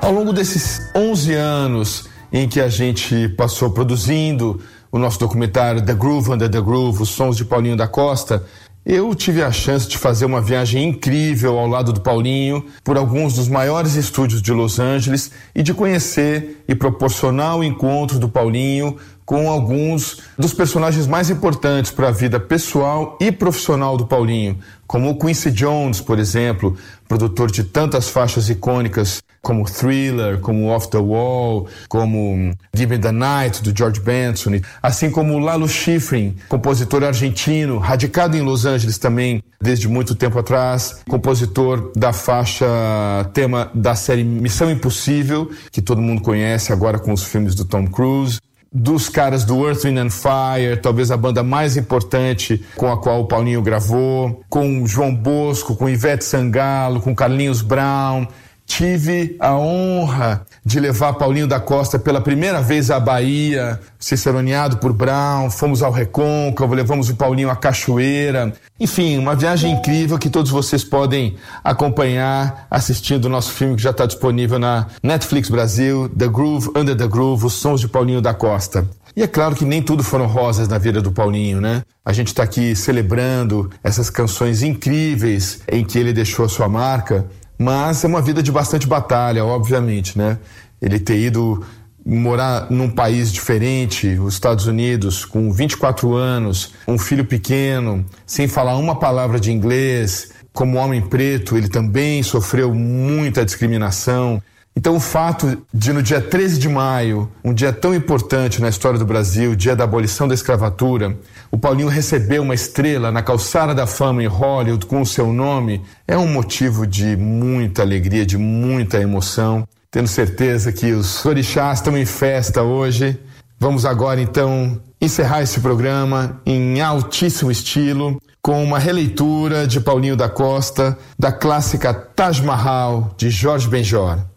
Ao longo desses 11 anos em que a gente passou produzindo o nosso documentário The Groove Under the Groove, os sons de Paulinho da Costa, eu tive a chance de fazer uma viagem incrível ao lado do Paulinho por alguns dos maiores estúdios de Los Angeles e de conhecer e proporcionar o encontro do Paulinho com alguns dos personagens mais importantes para a vida pessoal e profissional do Paulinho, como o Quincy Jones, por exemplo, produtor de tantas faixas icônicas como Thriller, como Off the Wall, como Give Me the Night, do George Benson, assim como o Lalo Schifrin, compositor argentino, radicado em Los Angeles também desde muito tempo atrás, compositor da faixa tema da série Missão Impossível, que todo mundo conhece agora com os filmes do Tom Cruise, dos caras do Earth, Wind and Fire, talvez a banda mais importante com a qual o Paulinho gravou, com João Bosco, com Ivete Sangalo, com Carlinhos Brown. Tive a honra de levar Paulinho da Costa pela primeira vez à Bahia, ciceroneado por Brown, fomos ao Recôncavo, levamos o Paulinho à Cachoeira. Enfim, uma viagem incrível que todos vocês podem acompanhar assistindo o nosso filme que já está disponível na Netflix Brasil, The Groove Under the Groove, os sons de Paulinho da Costa. E é claro que nem tudo foram rosas na vida do Paulinho, né? A gente está aqui celebrando essas canções incríveis em que ele deixou a sua marca, mas é uma vida de bastante batalha, obviamente, né? Ele ter ido morar num país diferente, os Estados Unidos, com 24 anos, um filho pequeno, sem falar uma palavra de inglês, como homem preto, ele também sofreu muita discriminação. Então o fato de no dia 13 de maio, um dia tão importante na história do Brasil, dia da abolição da escravatura, o Paulinho recebeu uma estrela na calçada da fama em Hollywood com o seu nome, é um motivo de muita alegria, de muita emoção. Tendo certeza que os orixás estão em festa hoje. Vamos agora então encerrar esse programa em altíssimo estilo, com uma releitura de Paulinho da Costa da clássica Taj Mahal de Jorge Benjor.